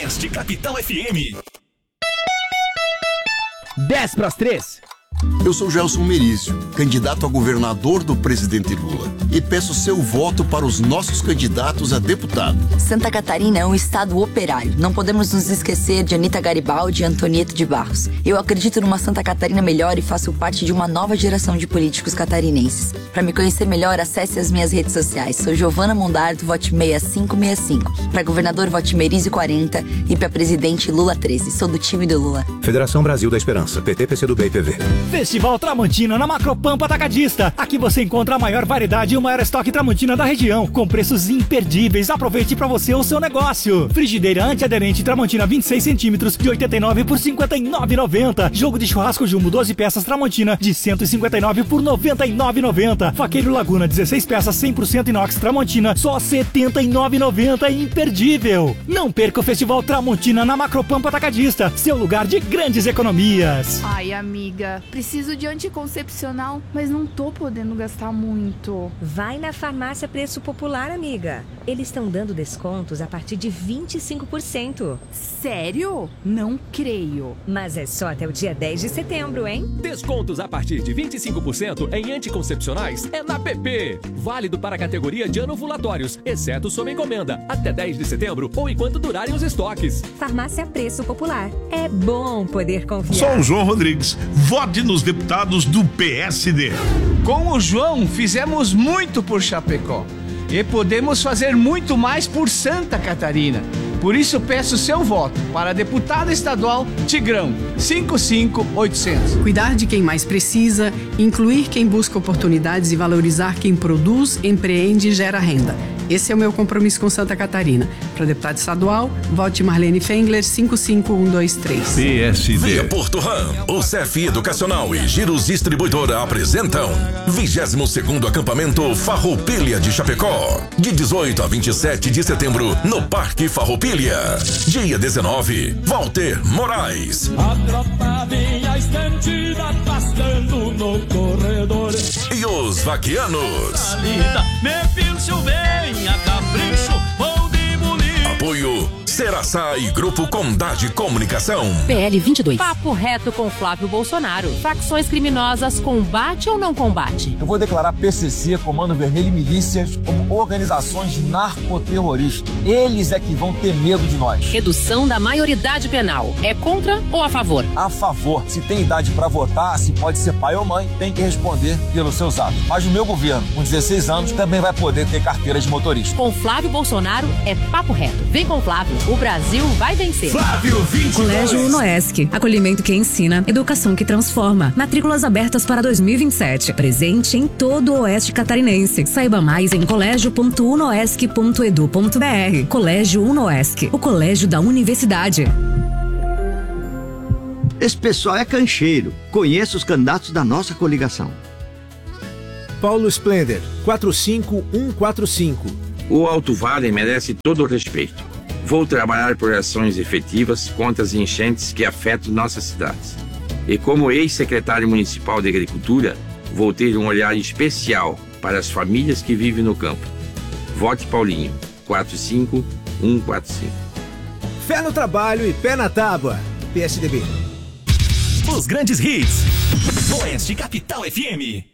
Oeste Capital FM. 10:03. Eu sou Gelson Merizio, candidato a governador do presidente Lula, e peço seu voto para os nossos candidatos a deputado. Santa Catarina é um estado operário. Não podemos nos esquecer de Anita Garibaldi e Antonieta de Barros. Eu acredito numa Santa Catarina melhor e faço parte de uma nova geração de políticos catarinenses. Para me conhecer melhor, acesse as minhas redes sociais. Sou Giovana Mondardo, vote 6565. Para governador, vote Merizio 40 e para presidente, Lula 13. Sou do time do Lula. Federação Brasil da Esperança, PT, PCdoB e PV. Festival Tramontina na Macropampa Atacadista. Aqui você encontra a maior variedade e o maior estoque Tramontina da região, com preços imperdíveis. Aproveite para você ou seu negócio. Frigideira antiaderente Tramontina 26 centímetros de 89 por 59,90. Jogo de churrasco Jumbo 12 peças Tramontina de 159 por 99,90. Faqueiro Laguna 16 peças 100% inox Tramontina só 79,90. Imperdível. Não perca o Festival Tramontina na Macropampa Atacadista, seu lugar de grandes economias. Ai, amiga, preciso de anticoncepcional, mas não tô podendo gastar muito. Vai na Farmácia Preço Popular, amiga. Eles estão dando descontos a partir de 25%. Sério? Não creio. Mas é só até o dia 10 de setembro, hein? Descontos a partir de 25% em anticoncepcionais é na PP. Válido para a categoria de anovulatórios, exceto sob encomenda, até 10 de setembro ou enquanto durarem os estoques. Farmácia Preço Popular. É bom poder confiar. Sou o João Rodrigues. Vote nos deputados do PSD. Com o João, fizemos muito por Chapecó. E podemos fazer muito mais por Santa Catarina. Por isso peço seu voto para deputado estadual Tigrão 55800. Cuidar de quem mais precisa, incluir quem busca oportunidades e valorizar quem produz, empreende e gera renda. Esse é o meu compromisso com Santa Catarina. Para deputado estadual, vote Marlene Fengler 55123. PSD. Via Porto Ram, o CEF Educacional e Giros Distribuidora apresentam 22º acampamento Farroupilha de Chapecó, de 18 a 27 de setembro no Parque Farroupilha. Dia 19, Walter Moraes. A tropa vinha estendida, pastando no corredor. E os vaquianos. Me pilcho bem, a capricho, vou demolir. Apoio Seraçá e Grupo Condade Comunicação. PL 22. Papo reto com Flávio Bolsonaro. Facções criminosas, combate ou não combate? Eu vou declarar PCC, Comando Vermelho e milícias como organizações narcoterroristas. Eles é que vão ter medo de nós. Redução da maioridade penal. É contra ou a favor? A favor. Se tem idade para votar, se pode ser pai ou mãe, tem que responder pelos seus atos. Mas o meu governo, com 16 anos, também vai poder ter carteira de motorista. Com Flávio Bolsonaro é papo reto. Vem com Flávio. O Brasil vai vencer. Flávio 22. Colégio UNOESC. Acolhimento que ensina, educação que transforma. Matrículas abertas para 2027. Presente em todo o Oeste Catarinense. Saiba mais em colégio.unoesc.edu.br. Colégio UNOESC. O colégio da universidade. Esse pessoal é cancheiro. Conheça os candidatos da nossa coligação. Paulo Splender, 45145. O Alto Vale merece todo o respeito. Vou trabalhar por ações efetivas contra as enchentes que afetam nossas cidades. E como ex-secretário municipal de Agricultura, vou ter um olhar especial para as famílias que vivem no campo. Vote Paulinho, 45145. Fé no trabalho e pé na tábua. PSDB. Os grandes hits. Oeste Capital FM.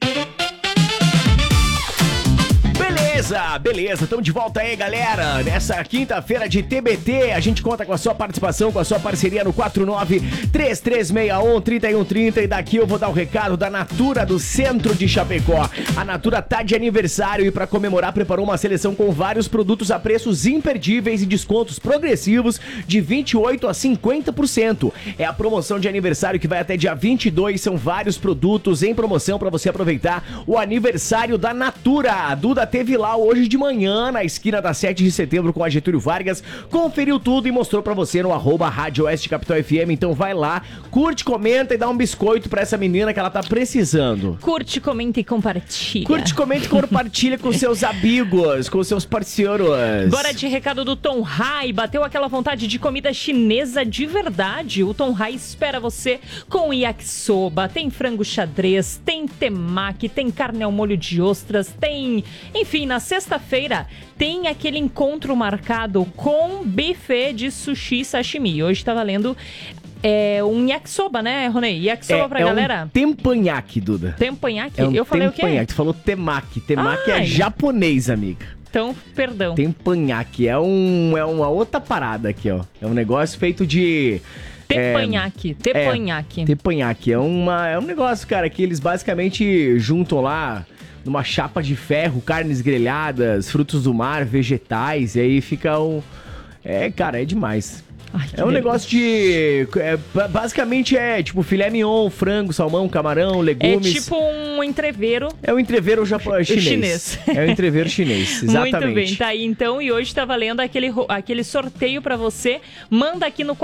Beleza, estamos de volta aí, galera. Nessa quinta-feira de TBT, a gente conta com a sua participação, com a sua parceria no 49-3361-3130. E daqui eu vou dar o recado da Natura do centro de Chapecó. A Natura tá de aniversário e para comemorar preparou uma seleção com vários produtos a preços imperdíveis e descontos progressivos de 28% a 50%. É a promoção de aniversário que vai até dia 22. São vários produtos em promoção para você aproveitar o aniversário da Natura. A Duda teve lá hoje de manhã, na esquina da 7 de setembro com a Getúlio Vargas, conferiu tudo e mostrou pra você no @Rádio Oeste Capital FM. Então vai lá, curte, comenta e dá um biscoito pra essa menina que ela tá precisando. Curte, comenta e compartilha. Curte, comenta e compartilha com seus amigos, com seus parceiros. Bora de recado do Tom Hai. Bateu aquela vontade de comida chinesa de verdade? O Tom Hai espera você com yakisoba, tem frango xadrez, tem temaki, tem carne ao molho de ostras, tem, enfim, na sexta-feira tem aquele encontro marcado com buffet de sushi e sashimi. Hoje tá valendo um yakisoba, né, Ronei? Yakisoba pra galera? Um teppanyaki, Duda. Teppanyaki? Eu falei o quê? Tu falou temaki. Temaki é japonês, amiga. Então, perdão. Teppanyaki é uma outra parada aqui, ó. É um negócio feito de... Teppanyaki. Teppanyaki. É um negócio, cara, que eles basicamente juntam lá numa chapa de ferro, carnes grelhadas, frutos do mar, vegetais, e aí fica cara, é demais. Ai, é um negócio de... basicamente tipo filé mignon, frango, salmão, camarão, legumes. É tipo um entrevero. É um entrevero chinês. É um entrevero chinês, exatamente. Muito bem, tá aí então. E hoje tá valendo aquele sorteio pra você. Manda aqui no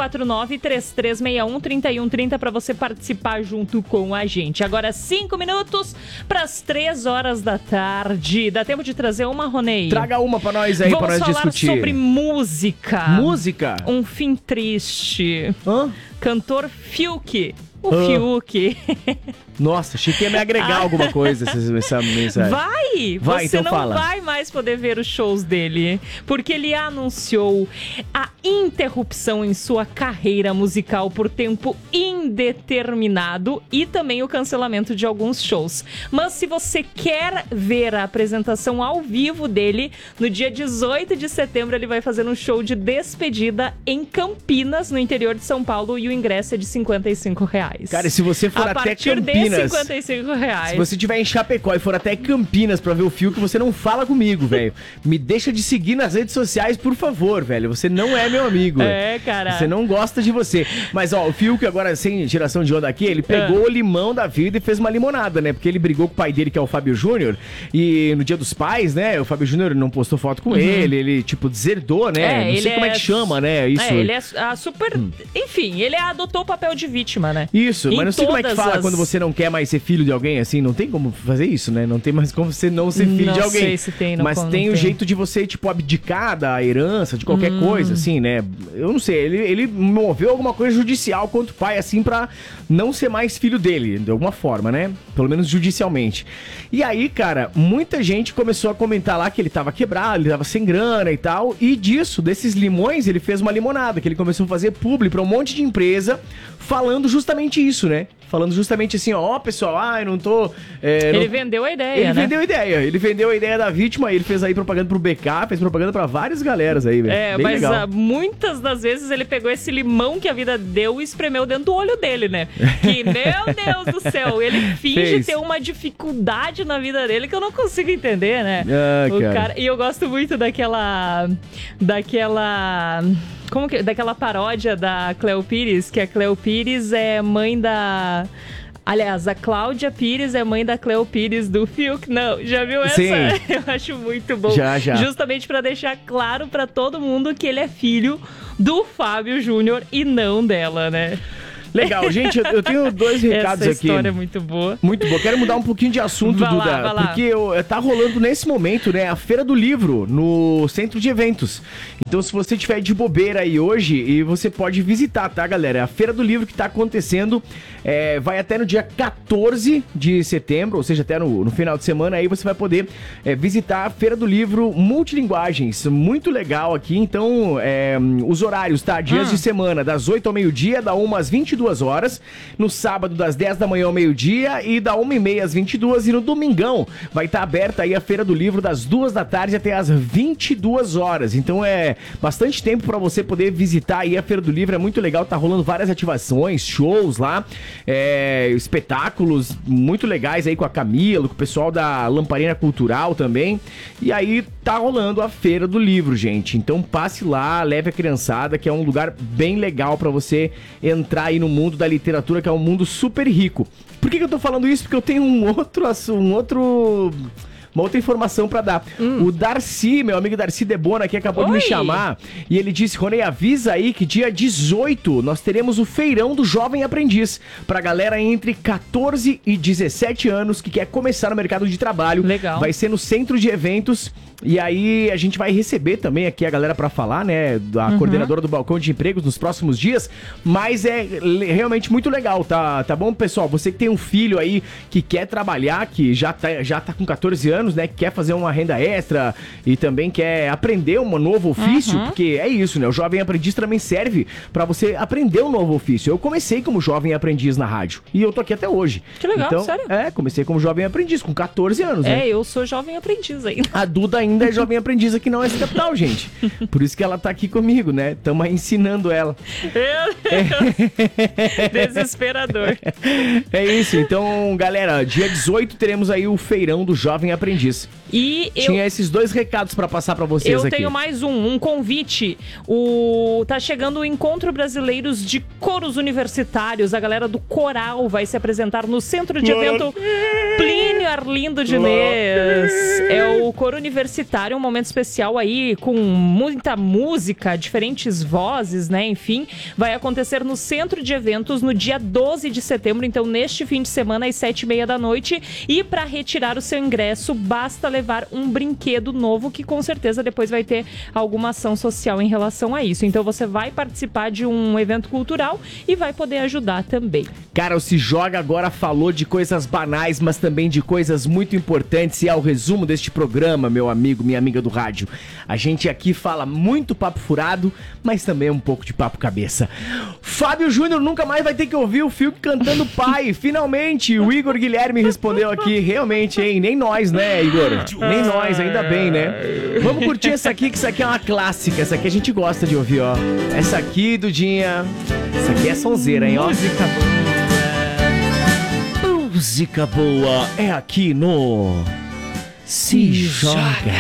4933613130 pra você participar junto com a gente. Agora 5 minutos pras 3 horas da tarde. Dá tempo de trazer uma, Ronei? Traga uma pra nós aí, pra nós discutir. Vamos falar sobre música. Música? Um fim triste. Cantor Fiuk. O Fiuk. Nossa, achei que ia me agregar alguma coisa essa mensagem. Vai, você então não vai mais poder ver os shows dele, porque ele anunciou a interrupção em sua carreira musical por tempo indeterminado e também o cancelamento de alguns shows. Mas se você quer ver a apresentação ao vivo dele, no dia 18 de setembro ele vai fazer um show de despedida em Campinas, no interior de São Paulo, e o ingresso é de R$55. Cara, se você for até Campinas... R$55. Se você estiver em Chapecó e for até Campinas pra ver o Fiuk, você não fala comigo, velho. Me deixa de seguir nas redes sociais, por favor, velho. Você não é meu amigo. Cara. Você não gosta de você. Mas, ó, o Fiuk agora, sem tiração de onda aqui, ele pegou o limão da vida e fez uma limonada, né? Porque ele brigou com o pai dele, que é o Fábio Júnior, e no Dia dos Pais, né, o Fábio Júnior não postou foto com ele, tipo, deserdou, né? Não sei como é que chama, né? Isso. Ele é super... Enfim, ele adotou o papel de vítima, né? Isso, mas não sei como é que fala quando você não quer mais ser filho de alguém, assim, não tem como fazer isso, né? Não tem mais como você não ser filho de alguém. Não sei se tem, mas tem o jeito de você, tipo, abdicar da herança, de qualquer coisa, assim, né? Eu não sei, ele moveu alguma coisa judicial contra o pai, assim, pra não ser mais filho dele, de alguma forma, né? Pelo menos judicialmente. E aí, cara, muita gente começou a comentar lá que ele tava quebrado, ele tava sem grana e tal, e desses limões, ele fez uma limonada, que ele começou a fazer publi pra um monte de empresa, falando justamente isso, né? Falando justamente assim, ó, pessoal, eu não tô... ele vendeu a ideia, Ele vendeu a ideia da vítima, ele fez aí propaganda pro BK, fez propaganda pra várias galeras aí, velho. Mas muitas das vezes ele pegou esse limão que a vida deu e espremeu dentro do olho dele, né? Que, meu Deus do céu, ele finge ter uma dificuldade na vida dele que eu não consigo entender, né? Cara, e eu gosto muito daquela paródia da Cleo Pires, que a Cleo Pires é mãe da... Aliás, a Cláudia Pires é mãe da Cleo Pires do Fiuk. Não, já viu essa? Sim. Eu acho muito bom. Já. Justamente pra deixar claro pra todo mundo que ele é filho do Fábio Júnior e não dela, né? Legal, gente, eu tenho 2 recados aqui. Essa história é muito boa. Muito boa. Quero mudar um pouquinho de assunto, vai Duda. lá. Porque tá rolando nesse momento, né, a Feira do Livro no Centro de Eventos. Então, se você estiver de bobeira aí hoje, e você pode visitar, tá, galera? A Feira do Livro que tá acontecendo vai até no dia 14 de setembro, ou seja, até no final de semana, aí você vai poder visitar a Feira do Livro Multilinguagens. Muito legal aqui. Então, os horários, tá? Dias de semana, das 8 ao meio-dia, da 1 às 22 horas. No sábado, das 10 da manhã ao meio-dia e da 1h30 às 22. E no domingão vai estar aberta aí a Feira do Livro das 2 da tarde até as 22 horas. Então é bastante tempo para você poder visitar aí a Feira do Livro. É muito legal, tá rolando várias ativações, shows lá, espetáculos muito legais aí com a Camila, com o pessoal da Lamparina Cultural também. E aí tá rolando a Feira do Livro, gente. Então passe lá, leve a criançada, que é um lugar bem legal para você entrar aí no mundo da literatura, que é um mundo super rico. Por que eu tô falando isso? Porque eu tenho uma outra informação pra dar. O Darcy, meu amigo Darcy Debona, que acabou de me chamar, e ele disse: Ronei, avisa aí que dia 18 nós teremos o Feirão do Jovem Aprendiz, pra galera entre 14 e 17 anos que quer começar no mercado de trabalho. Legal. Vai ser no Centro de Eventos E aí a gente vai receber também aqui a galera pra falar, né, da coordenadora do Balcão de Empregos nos próximos dias, mas é realmente muito legal, tá bom, pessoal? Você que tem um filho aí que quer trabalhar, que já tá com 14 anos, né, que quer fazer uma renda extra e também quer aprender um novo ofício, porque é isso, né, o Jovem Aprendiz também serve pra você aprender um novo ofício. Eu comecei como Jovem Aprendiz na rádio e eu tô aqui até hoje. Que legal, então, sério? Comecei como Jovem Aprendiz, com 14 anos, né? Eu sou Jovem Aprendiz ainda. A Duda ainda é Jovem Aprendiz aqui na Oeste Capital, gente. Por isso que ela tá aqui comigo, né? Tamo aí ensinando ela. Meu Deus! Desesperador. É isso, então, galera, dia 18 teremos aí o feirão do Jovem Aprendiz. E tinha esses 2 recados pra passar pra vocês aqui. Eu tenho mais um convite. Tá chegando o Encontro Brasileiros de Coros Universitários. A galera do Coral vai se apresentar no Centro de Evento Plínio Arlindo Diniz. É o coro universitário, um momento especial aí, com muita música, diferentes vozes, né? Enfim, vai acontecer no Centro de Eventos no dia 12 de setembro, então neste fim de semana, às 7h30 da noite. E para retirar o seu ingresso, basta levar um brinquedo novo, que com certeza depois vai ter alguma ação social em relação a isso. Então você vai participar de um evento cultural e vai poder ajudar também. Cara, o Se Joga agora falou de coisas banais, mas também de coisas muito importantes, e é o resumo deste programa, meu amigo, minha amiga do rádio. A gente aqui fala muito papo furado, mas também um pouco de papo cabeça. Fábio Júnior nunca mais vai ter que ouvir o Fiuk cantando Pai. Finalmente, o Igor Guilherme respondeu aqui. Realmente, hein? Nem nós, né, Igor? Nem nós, ainda bem, né? Vamos curtir essa aqui, que isso aqui é uma clássica. Essa aqui a gente gosta de ouvir, ó. Essa aqui, Dudinha. Essa aqui é sonzeira, hein, ó. Música boa. Música boa é aqui no Se Joga.